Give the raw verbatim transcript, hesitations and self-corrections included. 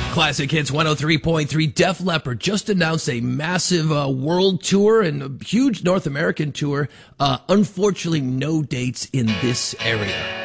Classic Hits one oh three point three. Def Leppard just announced a massive uh, world tour and a huge North American tour. Uh, unfortunately, no dates in this area.